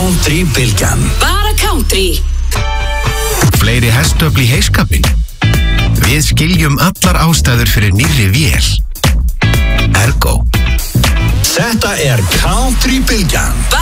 Country-bylgjan. Bara country. Fleiri hestöfl í heyskapinn. Við skiljum allar ástæður fyrir nýrri vél. Ergo. Þetta Country-bylgjan.